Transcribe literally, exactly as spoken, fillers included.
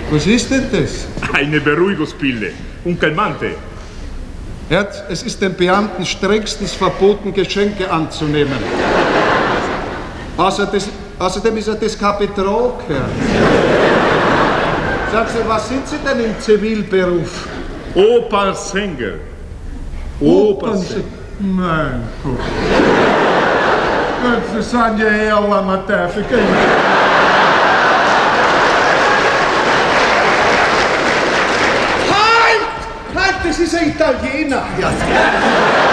Was ist denn das? Eine Beruhigungspille. Un calmante. Herz, es ist den Beamten strengstens verboten, Geschenke anzunehmen. Außer des, außerdem ist er das kein Betrug, Herr. Sagen Sie, was sind Sie denn im Zivilberuf? Opernsänger. Opernsänger. Mein Gott. Das sind ja eher Amateurficker. Halt! Halt, das ist ein Italiener. Ja.